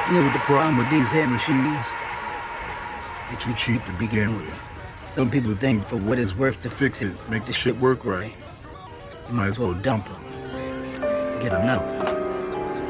You know what the problem with these head machines? They're too cheap to begin with. Some people think for what it's worth to fix it, make the shit work right, you might as well dump them. Get another.